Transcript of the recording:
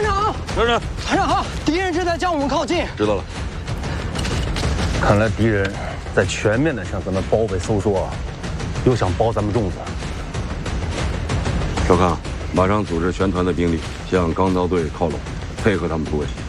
长， 团长， 团长好，敌人正在向我们靠近。 知道了。 看来敌人在全面的向咱们包围搜索啊，又想包咱们粽子。 少康，马上组织全团的兵力向钢刀队靠拢，配合他们突围。